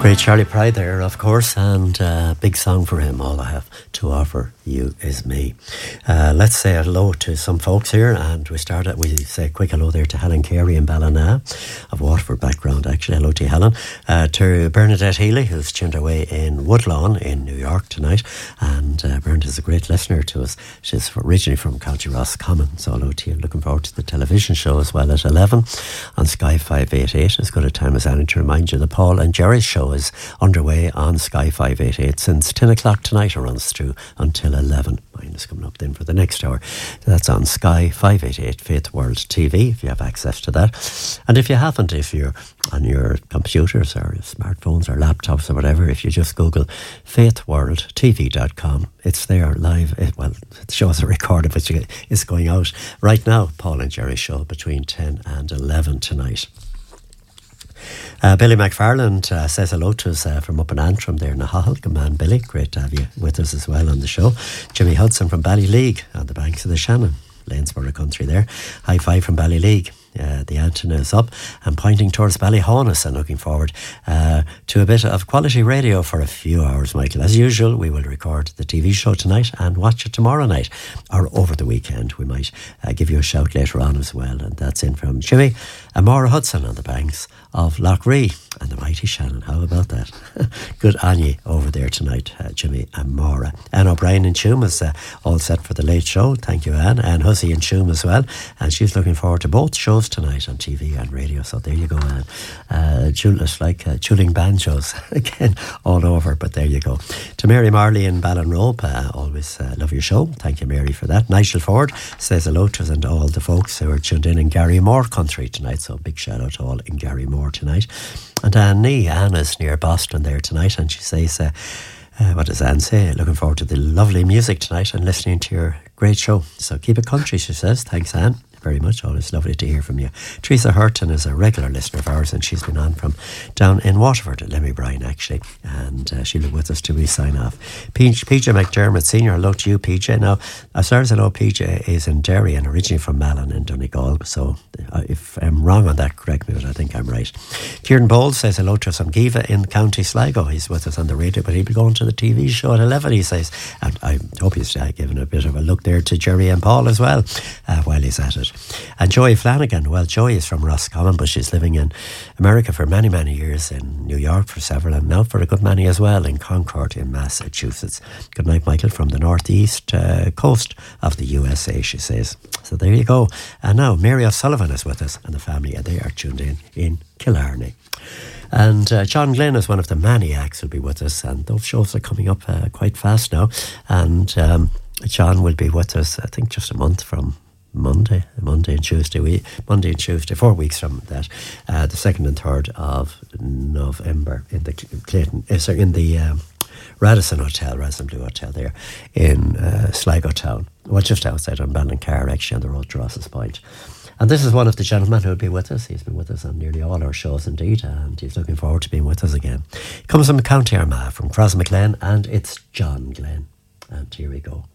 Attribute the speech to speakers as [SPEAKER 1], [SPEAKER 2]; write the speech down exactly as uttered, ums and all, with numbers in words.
[SPEAKER 1] Great Charlie Pride there, of course, and a uh, big song for him, All I Have to Offer You Is Me. Uh, let's say hello to some folks here, and we start at, we say a quick hello there to Helen Carey in Ballina, of Waterford background actually. Hello to you, Helen. Uh, to Bernadette Healy, who's tuned away in Woodlawn in New York tonight, and uh, Bernadette is a great listener to us. She's originally from County Roscommon, so hello to you. Looking forward to the television show as well at eleven on Sky five eighty-eight. As good a time as any to remind you the Paul and Jerry's show is underway on Sky five eighty-eight since ten o'clock tonight. It runs through until eleven. Mine is coming up then for the next hour. That's on Sky five eighty-eight Faith World T V, if you have access to that. And if you haven't, if you're on your computers or your smartphones or laptops or whatever, if you just Google faith world t v dot com, it's there live. It, well, the shows are recorded, but it's going out right now. Paul and Jerry show between ten and eleven tonight. Uh, Billy McFarland uh, says hello to us uh, from up in Antrim there in Nahahl. Good man, Billy. Great to have you with us as well on the show. Jimmy Hudson from Ballyleague on the banks of the Shannon. Lanesborough country there. High five from Ballyleague. Uh, the antenna is up and pointing towards Ballyhonus, and looking forward uh, to a bit of quality radio for a few hours, Michael. As usual, we will record the T V show tonight and watch it tomorrow night or over the weekend. We might uh, give you a shout later on as well, and that's in from Jimmy and Maura Hudson on the banks of Lough Ree and the mighty Shannon. How about that? Good on ye over there tonight, uh, Jimmy and Maura. Anne O'Brien in Tuam is uh, all set for the late show. Thank you, Anne. And Hussey in Tuam as well, and she's looking forward to both shows tonight on T V and radio. So there you go, Anne. Uh, Julius, like uh, chuling banjos again all over, but there you go. To Mary Marley in Ballinrobe, uh, always uh, love your show. Thank you, Mary, for that. Nigel Ford says hello to us and all the folks who are tuned in in Garrymore country tonight. So big shout out to all in Garrymore tonight. And Anne Nee, Anna's near Boston there tonight, and she says, uh, uh, what does Anne say? Looking forward to the lovely music tonight and listening to your great show. So keep it country, she says. Thanks, Anne, very much. Always lovely to hear from you. Teresa Hurton is a regular listener of ours, and she's been on from down in Waterford at Lemmy Bryan actually, and uh, she'll be with us till we sign off. P J McDermott Senior, hello to you, P J. Now, as far as I know, P J is in Derry and originally from Malin in Donegal, so uh, if I'm wrong on that, correct me, but I think I'm right. Kieran Bowles says hello to us from Giva in County Sligo. He's with us on the radio, but he'll be going to the T V show at eleven, he says, and I hope he's uh, giving a bit of a look there to Jerry and Paul as well uh, while he's at it. And Joey Flanagan, well, Joey is from Roscommon, but she's living in America for many, many years, in New York for several, and now for a good many as well in Concord in Massachusetts. Good night, Michael, from the northeast uh, coast of the U S A, she says. So there you go. And now Mary O'Sullivan is with us and the family, and they are tuned in in Killarney. And uh, John Glenn is one of the many acts who'll be with us, and those shows are coming up uh, quite fast now. And um, John will be with us, I think, just a month from Monday, Monday and Tuesday, we Monday and Tuesday, four weeks from that, uh, the second and third of November in the Clayton, uh, sorry, in the um, Radisson Hotel, Radisson Blue Hotel there in uh, Sligo Town, well, just outside on Ballincar, actually on the road to Ross's Point. And this is one of the gentlemen who will be with us. He's been with us on nearly all our shows indeed, and he's looking forward to being with us again. He comes from County Armagh, from Crossmaglen, and it's John Glenn. And here we go.